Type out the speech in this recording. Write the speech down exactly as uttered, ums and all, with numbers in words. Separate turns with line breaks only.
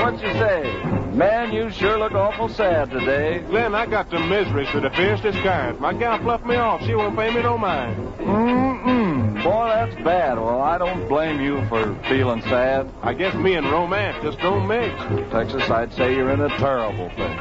what you say? Man, you sure look awful sad today.
Glenn, I got the miseries to the fiercest kind. My gal fluffed me off. She won't pay me no mind.
Mm-mm. Boy, that's bad. Well, I don't blame you for feeling sad.
I guess me and romance just don't mix.
Texas, I'd say you're in a terrible thing.